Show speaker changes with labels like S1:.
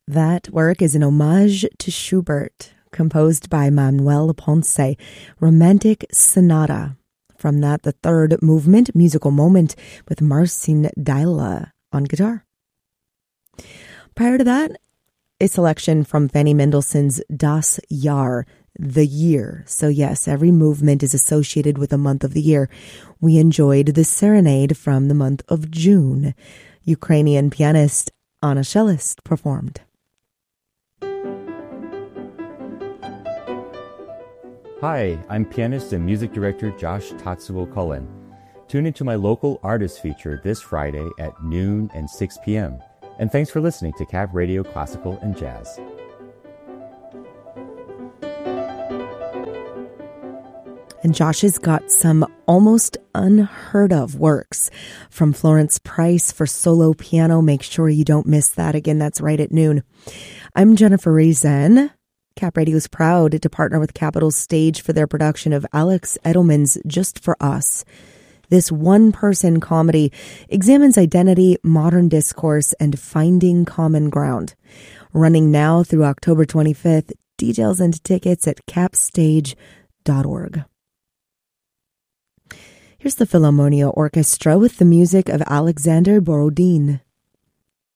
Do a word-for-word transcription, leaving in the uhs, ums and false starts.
S1: That work is an homage to Schubert, composed by Manuel Ponce, Romantic Sonata. From that, the third movement, Musical Moment, with Marcin Dyla on guitar. Prior to that, a selection from Fanny Mendelssohn's Das Jahr, the year. So yes, every movement is associated with a month of the year. We enjoyed the Serenade from the month of June. Ukrainian pianist Anna Cellist performed.
S2: Hi, I'm pianist and music director Josh Tatsuo Cullen. Tune into my local artist feature this Friday at noon and six p.m. And thanks for listening to Cav Radio Classical and Jazz.
S1: And Josh has got some almost unheard of works from Florence Price for solo piano. Make sure you don't miss that. Again, that's right at noon. I'm Jennifer Rezen. Cap Radio is proud to partner with Capitol Stage for their production of Alex Edelman's Just for Us. This one-person comedy examines identity, modern discourse, and finding common ground. Running now through October twenty-fifth. Details and tickets at capstage dot org. Here's the Philharmonia Orchestra with the music of Alexander Borodin.